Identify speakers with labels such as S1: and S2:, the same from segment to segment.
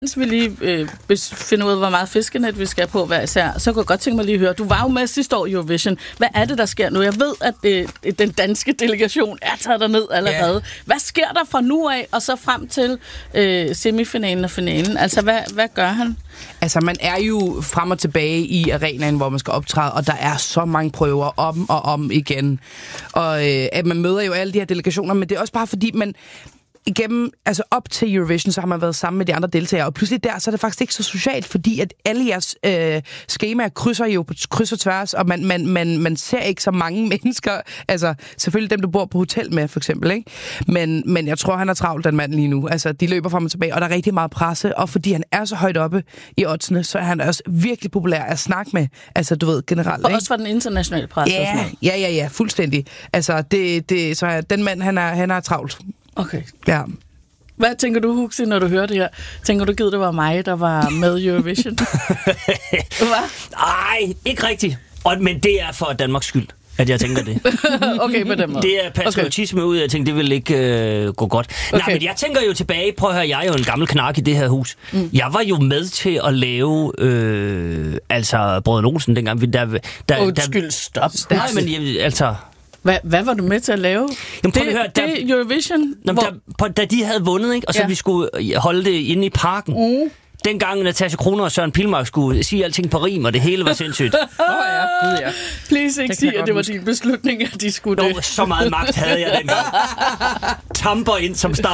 S1: Hvis vi lige finder ud af, hvor meget fiskenet vi skal på hver især, så kunne jeg godt tænke mig lige at høre. Du var jo med sidste år i Eurovision. Hvad er det, der sker nu? Jeg ved, at den danske delegation er taget derned allerede. Yeah. Hvad sker der fra nu af, og så frem til semifinalen og finalen? Altså, hvad gør han?
S2: Altså, man er jo frem og tilbage i arenaen, hvor man skal optræde, og der er så mange prøver om og om igen. Og at man møder jo alle de her delegationer, men det er også bare fordi, man igennem, altså op til Eurovision, så har man været sammen med de andre deltagere, og pludselig der, så er det faktisk ikke så socialt, fordi at alle jeres skemaer krydser jo på kryds og tværs, og man ser ikke så mange mennesker, altså selvfølgelig dem, du bor på hotel med, for eksempel, ikke? Men jeg tror, han er travlt, den mand lige nu. Altså, de løber frem og tilbage, og der er rigtig meget presse, og fordi han er så højt oppe i oddsene, så er han også virkelig populær at snakke med, altså du ved, generelt.
S1: Og også for den internationale presse.
S2: Ja, fuldstændig. Altså, så den mand, han er travlt.
S1: Okay.
S2: Ja.
S1: Hvad tænker du, Huxi, når du hører det her? Tænker du, det var mig, der var med i Eurovision? Hvad?
S3: Nej, ikke rigtigt. Men det er for Danmarks skyld, at jeg tænker det.
S1: Okay, på den måde.
S3: Det er patriotisme ud, jeg tænkte, det vil ikke gå godt. Okay. Nej, men jeg tænker jo tilbage, prøv at høre, jeg er jo en gammel knark i det her hus. Jeg var jo med til at lave, Brødrene Olsen dengang.
S1: Undskyld, stop.
S3: Nej, men altså...
S1: Hvad var du med til at lave?
S3: Jamen, prøv at høre,
S1: det er Eurovision?
S3: Da de havde vundet, ikke? Og så vi skulle holde det inde i parken. Dengang Natasja Kroner og Søren Pilmark skulle sige alting på rim, og det hele var sindssygt.
S2: Ja.
S1: Please ikke sige, at det var din beslutning, at de skulle det.
S3: Så meget magt havde jeg dengang. Tamper ind som start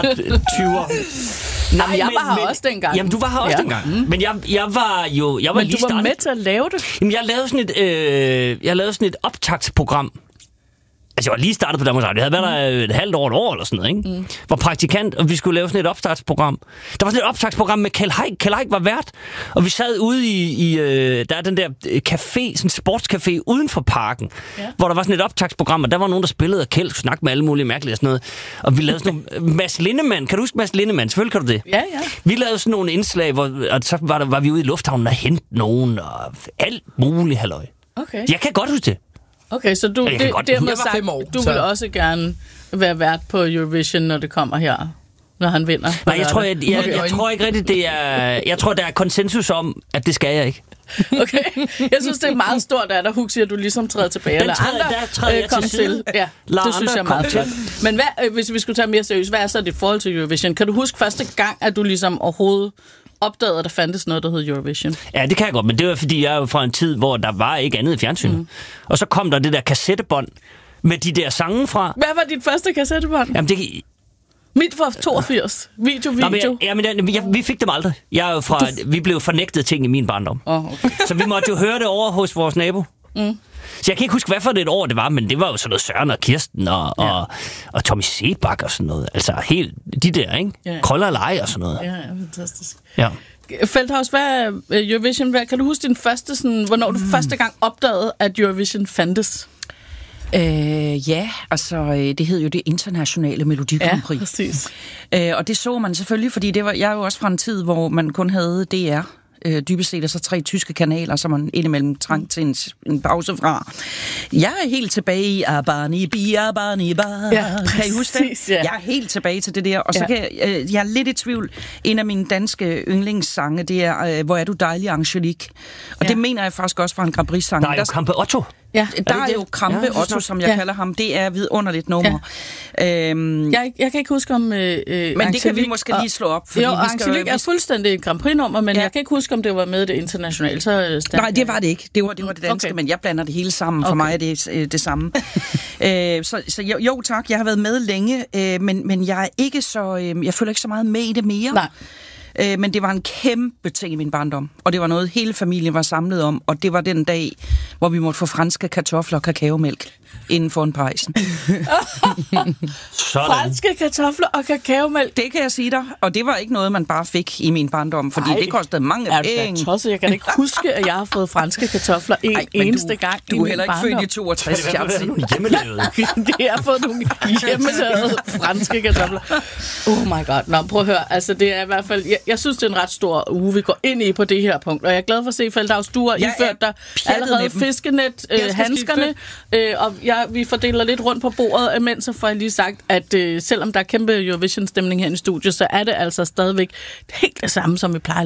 S3: 20'er.
S1: Nej, jeg var her også dengang.
S3: Jamen, du var her også dengang. Men jeg var
S1: Men
S3: lige
S1: du var med til at lave det?
S3: Jamen, jeg lavede sådan et optagsprogram. Altså, jeg var lige startet på Danmarks Radio. Det havde været der et halvt år, et år eller sådan noget, ikke? Var praktikant, og vi skulle lave sådan et opstartsprogram. Der var sådan et opstartsprogram med Kjeld Haik. Kjeld Haik var vært, og vi sad ude i der er den der café, sådan en sportscafé uden for parken, hvor der var sådan et opstartsprogram, og der var nogen, der spillede, og Kjeld snakkede med alle mulige mærkelige og sådan noget. Og vi lavede sådan nogle... Mads Lindemann, kan du huske Mads Lindemann? Selvfølgelig kan du det.
S1: Ja.
S3: Vi lavede sådan nogle indslag, og så var vi ude i lufthavnen og hente nogen, og alt muligt halløj.
S1: Okay.
S3: Jeg kan godt huske det.
S1: Okay, så du dermed sagt,
S2: 5 år,
S1: du vil også gerne være vært på Eurovision, når det kommer her, når han vinder?
S3: Nej, jeg tror ikke rigtigt, det er... Jeg tror, der er konsensus om, at det skal jeg ikke.
S1: Okay, jeg synes, det er meget stort, at Huxi, at du ligesom træder tilbage.
S3: Der træder jeg
S1: kom til. Ja, det synes jeg er meget flot. Men hvis vi skulle tage mere seriøst, hvad er så dit forhold til Eurovision? Kan du huske første gang, at du ligesom overhovedet opdagede, at der fandtes noget, der hed Eurovision?
S3: Ja, det kan jeg godt, men det var, fordi jeg er fra en tid, hvor der var ikke andet i fjernsynet. Og så kom der det der kassettebånd med de der sange fra.
S1: Hvad var dit første kassettebånd?
S3: Jamen, det...
S1: Mit var 82. Video.
S3: Vi fik dem aldrig. Vi blev fornægtet ting i min barndom.
S1: Okay.
S3: Så vi måtte jo høre det over hos vores nabo. Så jeg kan ikke huske, hvad for et år det var, men det var jo sådan noget Søren og Kirsten og Tommy Sebak og sådan noget. Altså helt de der, ikke? Ja. Krøller og Leje og sådan noget.
S1: Ja, fantastisk.
S3: Ja.
S1: Feldhaus, hvad Eurovision? Kan du huske din første, hvornår du første gang opdagede, at Eurovision fandtes?
S4: Det hed jo det internationale Melodi Grand Prix.
S1: Ja, præcis.
S4: Og det så man selvfølgelig, fordi jeg er jo også fra en tid, hvor man kun havde DR. Dybest set er så 3 tyske kanaler, som man indimellem trængte til en pause fra. Jeg er helt tilbage i Abani Ba. Kan I huske det? Ja. Jeg er helt tilbage til det der. Og så kan jeg er lidt i tvivl. En af mine danske yndlingssange, det er Hvor er du dejlig, Angelique. Og det mener jeg faktisk også fra en Grand Prix-sang.
S3: Der er jo Kampe Otto.
S4: Ja, der er jo Krampe Otto, som jeg kalder ham. Det er vidunderligt nummer.
S1: Jeg kan ikke huske om
S4: men det kan vi måske lige slå op.
S1: Fordi Angelique er fuldstændig et Grand Prix-nummer, men jeg kan ikke huske, om det var med det internationale.
S4: Nej, det var det ikke. Det var det danske, men jeg blander det hele sammen. For mig er det det samme. Så jo tak, jeg har været med længe, men jeg er ikke så... jeg føler ikke så meget med i det mere.
S1: Nej.
S4: Men det var en kæmpe ting i min barndom. Og det var noget, hele familien var samlet om. Og det var den dag, hvor vi måtte få franske kartofler og kakaomælk inden for en pejsen.
S1: Franske kartofler og kakaomælk?
S4: Det kan jeg sige dig. Og det var ikke noget, man bare fik i min barndom, fordi det kostede mange penge.
S1: Jeg kan ikke huske, at jeg har fået franske kartofler eneste gang i min barndom.
S4: Du er heller ikke født i 62, Schatzi.
S1: Det er fået nogle hjemmelavede franske kartofler. Oh my god. Nå, prøv at høre. Altså, det er i hvert fald... Jeg synes, det er en ret stor uge, vi går ind i på det her punkt. Og jeg er glad for at se, Feldhaus, du har iført dig allerede fiskenet, handskerne, og vi fordeler lidt rundt på bordet, men så får jeg lige sagt, at selvom der er kæmpe Eurovision-stemning her i studiet, så er det altså stadigvæk helt det samme, som vi plejer